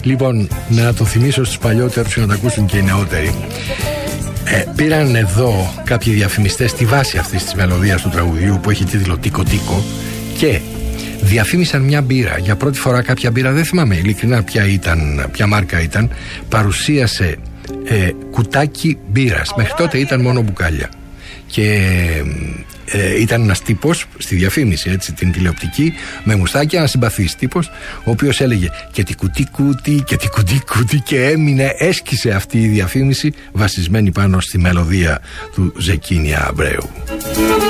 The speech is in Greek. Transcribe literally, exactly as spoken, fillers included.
Λοιπόν, να το θυμίσω στους παλιότερους και να το ακούσουν και οι νεότεροι. Ε, πήραν εδώ κάποιοι διαφημιστές τη βάση αυτής της μελωδίας του τραγουδιού που έχει τίτλο Τίκο Τίκο και διαφήμισαν μια μπύρα. Για πρώτη φορά κάποια μπύρα, δεν θυμάμαι ειλικρινά ποια ήταν, ποια μάρκα ήταν, παρουσίασε ε, κουτάκι μπύρας. Μέχρι τότε ήταν μόνο μπουκάλια. Και ε, ήταν ένας τύπος στη διαφήμιση, έτσι, την τηλεοπτική, με μουστάκια, ένας συμπαθής τύπος, ο οποίος έλεγε και τι κουτί κουτί και τι κουτί κουτί, και έμεινε, έσκησε αυτή η διαφήμιση βασισμένη πάνω στη μελωδία του Ζεκίνια Αμπρέου.